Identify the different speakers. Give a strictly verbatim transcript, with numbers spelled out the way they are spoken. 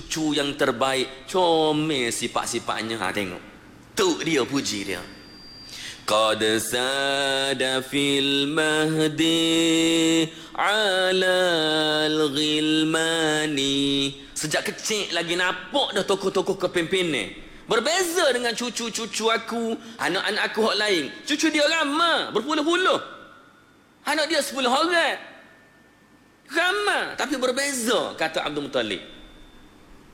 Speaker 1: cucu yang terbaik. Comel sifat-sifatnya. Ha, tengok. Tu dia puji dia. Qad sada fil mahdi ala al-ghilmani. Sejak kecil lagi nampak dah tokoh-tokoh kepimpinan. Berbeza dengan cucu-cucu aku, anak-anak aku hak lain. Cucu dia ramai, berpuluh-puluh. Anak dia sepuluh orang. Ramai, tapi berbeza, kata Abdul Muttalib.